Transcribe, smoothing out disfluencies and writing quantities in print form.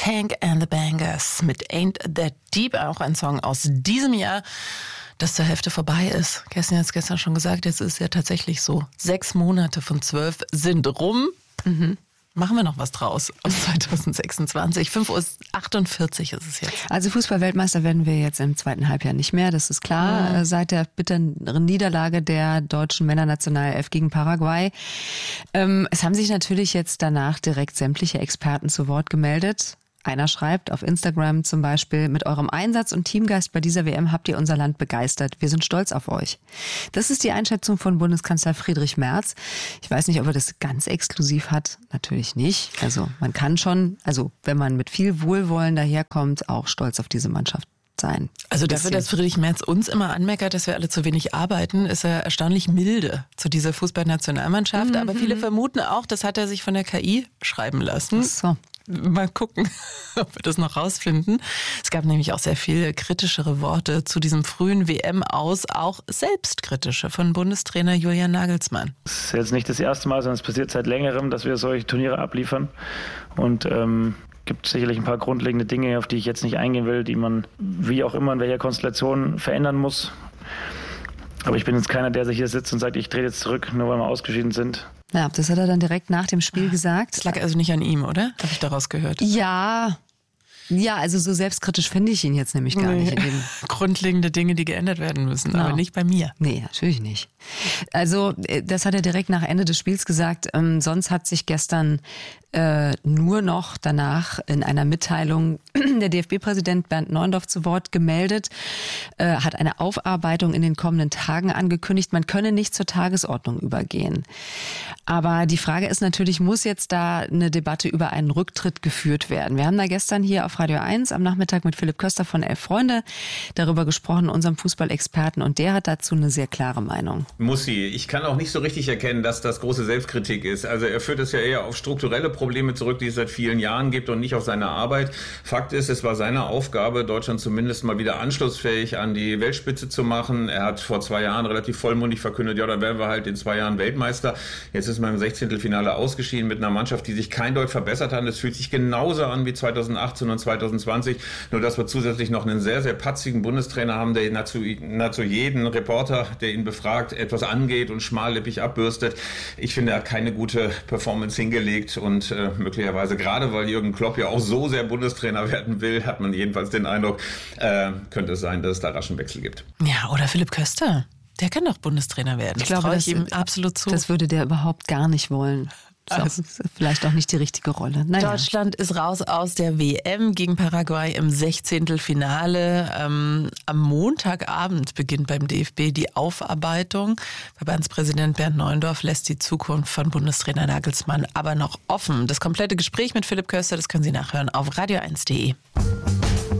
Tank and the Bangers mit Ain't That Deep, auch ein Song aus diesem Jahr, das zur Hälfte vorbei ist. Kerstin hat es gestern schon gesagt, jetzt ist ja tatsächlich so. 6 Monate von 12 sind rum. Machen wir noch was draus aus 2026. 5:48 Uhr ist es jetzt. Also Fußball-Weltmeister werden wir jetzt im zweiten Halbjahr nicht mehr, das ist klar. Seit der bitteren Niederlage der deutschen Männernationalelf gegen Paraguay. Es haben sich natürlich jetzt danach direkt sämtliche Experten zu Wort gemeldet. Einer schreibt auf Instagram zum Beispiel: Mit eurem Einsatz und Teamgeist bei dieser WM habt ihr unser Land begeistert. Wir sind stolz auf euch. Das ist die Einschätzung von Bundeskanzler Friedrich Merz. Ich weiß nicht, ob er das ganz exklusiv hat. Natürlich nicht. Also man kann schon, wenn man mit viel Wohlwollen daherkommt, auch stolz auf diese Mannschaft sein. Also dafür, dass Friedrich Merz uns immer anmeckert, dass wir alle zu wenig arbeiten, ist er erstaunlich milde zu dieser Fußballnationalmannschaft. Aber viele vermuten auch, das hat er sich von der KI schreiben lassen. Ach so. Mal gucken, ob wir das noch rausfinden. Es gab nämlich auch sehr viel kritischere Worte zu diesem frühen WM-Aus, auch selbstkritische von Bundestrainer Julian Nagelsmann. Es ist jetzt nicht das erste Mal, sondern es passiert seit längerem, dass wir solche Turniere abliefern. Und gibt sicherlich ein paar grundlegende Dinge, auf die ich jetzt nicht eingehen will, die man wie auch immer in welcher Konstellation verändern muss. Aber ich bin jetzt keiner, der sich hier sitzt und sagt, ich drehe jetzt zurück, nur weil wir ausgeschieden sind. Ja, das hat er dann direkt nach dem Spiel gesagt. Das lag also nicht an ihm, oder? Habe ich daraus gehört. Ja, also so selbstkritisch finde ich ihn jetzt nämlich gar nicht. Grundlegende Dinge, die geändert werden müssen, aber nicht bei mir. Nee, natürlich nicht. Also das hat er direkt nach Ende des Spiels gesagt. Sonst hat sich gestern nur noch danach in einer Mitteilung der DFB-Präsident Bernd Neuendorf zu Wort gemeldet, hat eine Aufarbeitung in den kommenden Tagen angekündigt. Man könne nicht zur Tagesordnung übergehen. Aber die Frage ist natürlich, muss jetzt da eine Debatte über einen Rücktritt geführt werden? Wir haben da gestern hier auf Radio 1 am Nachmittag mit Philipp Köster von 11 Freunde darüber gesprochen, unserem Fußballexperten, und der hat dazu eine sehr klare Meinung. Muss sie. Ich kann auch nicht so richtig erkennen, dass das große Selbstkritik ist. Also er führt es ja eher auf strukturelle Probleme zurück, die es seit vielen Jahren gibt, und nicht auf seine Arbeit. Fakt ist, es war seine Aufgabe, Deutschland zumindest mal wieder anschlussfähig an die Weltspitze zu machen. Er hat vor 2 Jahren relativ vollmundig verkündet, ja, dann wären wir halt in 2 Jahren Weltmeister. Jetzt ist man im 16. Ausgeschieden mit einer Mannschaft, die sich kein Deut verbessert hat. Es fühlt sich genauso an wie 2018 und 2020, nur dass wir zusätzlich noch einen sehr, sehr patzigen Bundestrainer haben, der nahezu jeden Reporter, der ihn befragt, etwas angeht und schmallippig abbürstet. Ich finde, er hat keine gute Performance hingelegt, und möglicherweise, gerade weil Jürgen Klopp ja auch so sehr Bundestrainer werden will, hat man jedenfalls den Eindruck, könnte es sein, dass es da raschen Wechsel gibt. Ja, oder Philipp Köster. Der kann doch Bundestrainer werden. Ich glaube, traue ich ihm absolut zu. Das würde der überhaupt gar nicht wollen. Das ist vielleicht auch nicht die richtige Rolle. Naja. Deutschland ist raus aus der WM gegen Paraguay im 16. Finale. Am Montagabend beginnt beim DFB die Aufarbeitung. Verbandspräsident Bernd Neuendorf lässt die Zukunft von Bundestrainer Nagelsmann aber noch offen. Das komplette Gespräch mit Philipp Köster, das können Sie nachhören auf radio1.de.